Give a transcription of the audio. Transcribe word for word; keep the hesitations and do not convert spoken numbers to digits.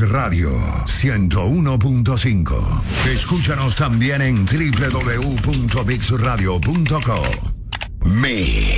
Radio ciento uno punto cinco. Escúchanos también en doble u doble u doble u punto mix radio punto com. Mix.